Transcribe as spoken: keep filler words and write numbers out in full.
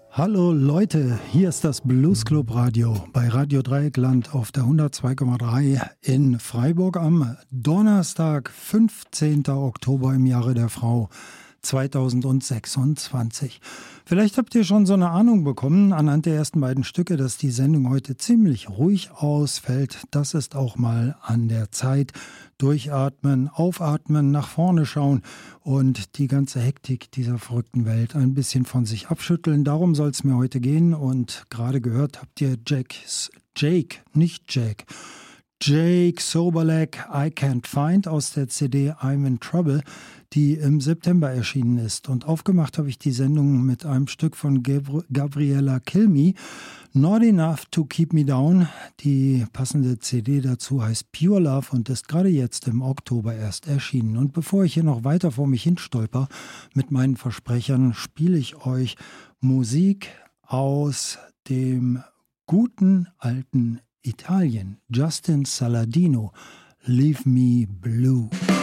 Hallo Leute, hier ist das Blues Club Radio bei Radio Dreieckland auf der hundertzwei Komma drei in Freiburg am Donnerstag, fünfzehnten Oktober im Jahre der Frau zweitausendsechsundzwanzig. Vielleicht habt ihr schon so eine Ahnung bekommen anhand der ersten beiden Stücke, dass die Sendung heute ziemlich ruhig ausfällt. Das ist auch mal an der Zeit. Durchatmen, aufatmen, nach vorne schauen und die ganze Hektik dieser verrückten Welt ein bisschen von sich abschütteln. Darum soll es mir heute gehen. Und gerade gehört habt ihr Jake's, Jake, nicht Jack, Jake Soberleg, I Can't Find aus der C D I'm in Trouble, die im September erschienen ist. Und aufgemacht habe ich die Sendung mit einem Stück von Gabri- Gabriella Cilmi, Not Enough to Keep Me Down. Die passende C D dazu heißt Pure Love und ist gerade jetzt im Oktober erst erschienen. Und bevor ich hier noch weiter vor mich hinstolper mit meinen Versprechern, spiele ich euch Musik aus dem guten alten Italien. Justin Saladino, Leave Me Blue.